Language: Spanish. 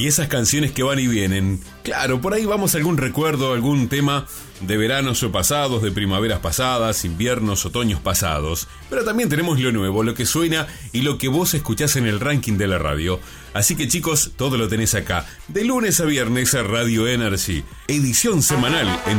Y esas canciones que van y vienen, claro, por ahí vamos a algún recuerdo, algún tema de veranos o pasados, de primaveras pasadas, inviernos, otoños pasados. Pero también tenemos lo nuevo, lo que suena y lo que vos escuchás en el ranking de la radio. Así que chicos, todo lo tenés acá. De lunes a viernes a Radio Energy. Edición semanal en